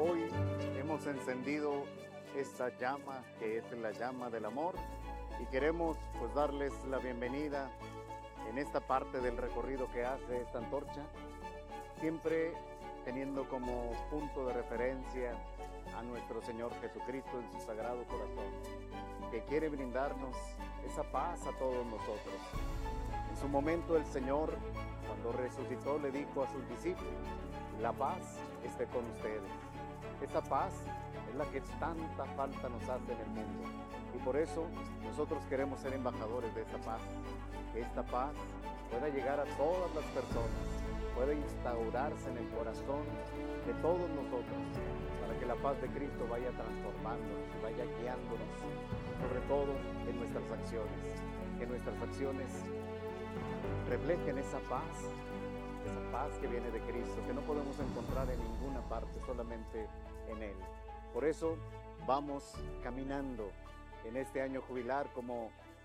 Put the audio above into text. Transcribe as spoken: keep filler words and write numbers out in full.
Hoy hemos encendido esta llama que es la llama del amor y queremos pues darles la bienvenida en esta parte del recorrido que hace esta antorcha, siempre teniendo como punto de referencia a nuestro Señor Jesucristo en su sagrado corazón, que quiere brindarnos esa paz a todos nosotros. En su momento el Señor, cuando resucitó, le dijo a sus discípulos: la paz esté con ustedes. Esa paz es la que tanta falta nos hace en el mundo. Y por eso nosotros queremos ser embajadores de esta paz. Que esta paz pueda llegar a todas las personas, pueda instaurarse en el corazón de todos nosotros, para que la paz de Cristo vaya transformándonos y vaya guiándonos, sobre todo en nuestras acciones. Que nuestras acciones reflejen esa paz, esa paz que viene de Cristo, que no podemos encontrar en ninguna parte, solamente en Él. Por eso vamos caminando en este año jubilar como